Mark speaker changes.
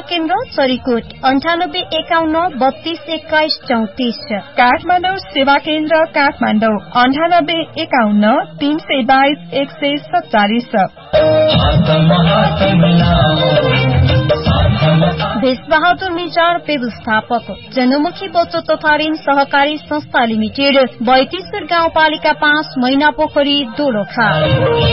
Speaker 1: केन्द्र चरीकोट 9851322134।
Speaker 2: काठमाडौँ सेवा केन्द्र काठमाडौँ 9851322147।
Speaker 1: भेषबहादुर निजार व्यवस्थापक जनमुखी बचत तथा ऋण सहकारी संस्था लिमिटेड 32 गाउँपालिका 5 मैनापोखरी दोलखा।